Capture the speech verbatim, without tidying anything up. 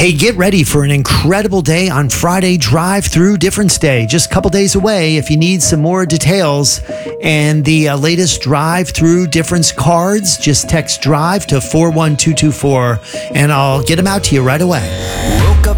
Hey, get ready for an incredible day on Friday, Drive Through Difference Day. Just a couple days away. If you need some more details and the uh, latest Drive Through Difference cards, just text DRIVE to four one two two four and I'll get them out to you right away.